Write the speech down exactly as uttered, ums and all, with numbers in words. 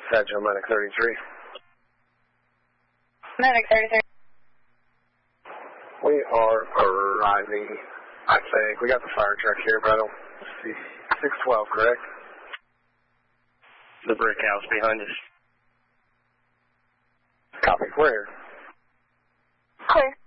Satchel Medic thirty-three. Medic thirty-three. We are arriving, I think. We got the fire truck here, but I don't see. six twelve, correct? The brick house behind us. Copy. Where? Clear.